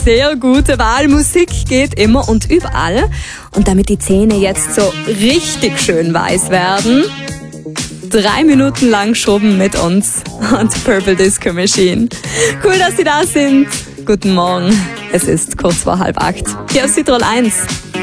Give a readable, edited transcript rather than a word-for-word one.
sehr gute Wahl. Musik geht immer und überall. Und damit die Zähne jetzt so richtig schön weiß werden, 3 Minuten lang schrubben mit uns und Purple Disco Machine. Cool, dass Sie da sind. Guten Morgen. Es ist kurz vor 7:30. Hier auf Südtirol 1.